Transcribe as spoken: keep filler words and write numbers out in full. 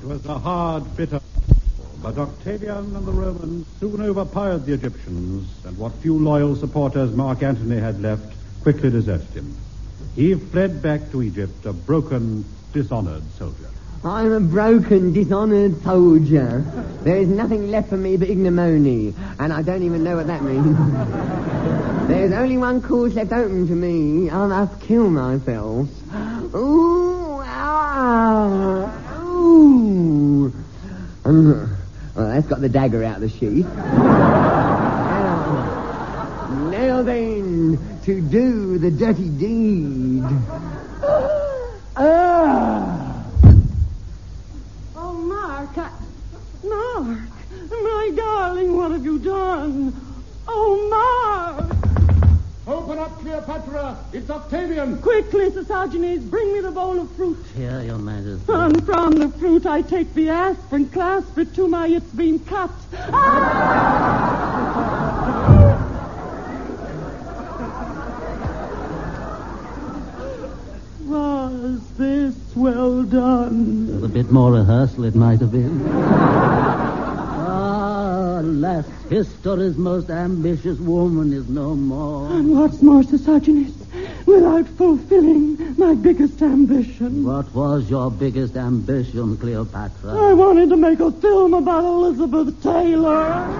was a hard, bitter. But Octavian and the Romans soon overpowered the Egyptians, and what few loyal supporters Mark Antony had left quickly deserted him. He fled back to Egypt, a broken, dishonored soldier. I'm a broken, dishonored soldier. There is nothing left for me but ignominy, and I don't even know what that means. There's only one course left open to me. I must kill myself. Ooh, ah, ooh. Um, well, that's got the dagger out of the sheath. Now, now then, to do the dirty deed. Ah! Oh, Mark, I... Mark, my darling, what have you done? Oh, Mark! Open up, Cleopatra! It's Octavian! Quickly, Sosigenes, bring me the bowl of fruit. Here, Your Majesty. And from the fruit I take the asp and clasp it to my it's been cut. Ah! Was this well done? With a bit more rehearsal, it might have been. Ah, alas, history's most ambitious woman is no more. And what's more, Sosigenes, without fulfilling my biggest ambition. What was your biggest ambition, Cleopatra? I wanted to make a film about Elizabeth Taylor.